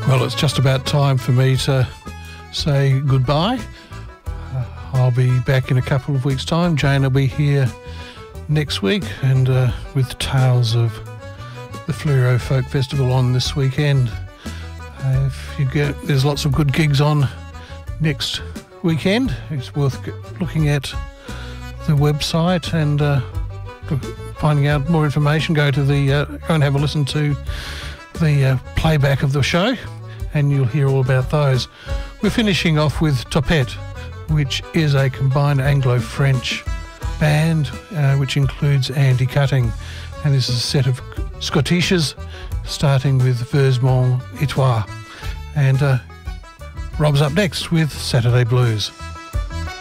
Well, it's just about time for me to say goodbye. I'll be back in a couple of weeks' time. Jane will be here next week and with tales of the Fleurieu Folk Festival on this weekend. There's lots of good gigs on next weekend. It's worth looking at the website and finding out more information. Go and have a listen to the playback of the show, and you'll hear all about those. We're finishing off with Topette, which is a combined Anglo-French band, which includes Andy Cutting, and this is a set of schottisches, starting with Vers mon Etoile. And Rob's up next with Saturday Blues.